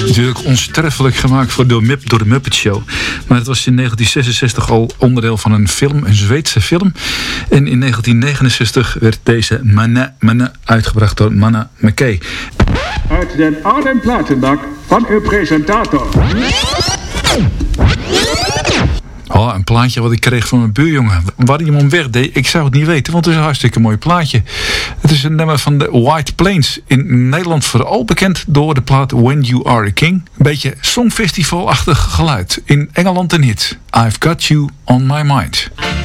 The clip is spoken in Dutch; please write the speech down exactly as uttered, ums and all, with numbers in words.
Natuurlijk onsterfelijk gemaakt voor de Mupp, door de Muppet Show. Maar het was in negentien zesenzestig al onderdeel van een film, een Zweedse film. En in negentien negenenzestig werd deze Manna Manna uitgebracht door Manna McKay. Uit den oude platenbak van uw presentator. Oh, een plaatje wat ik kreeg van mijn buurjongen. Waar hij hem om wegdeed, ik zou het niet weten, want het is een hartstikke mooi plaatje. Het is een nummer van de White Plains. In Nederland vooral bekend door de plaat When You Are a King. Een beetje songfestivalachtig geluid. In Engeland een hit. I've Got You On My Mind.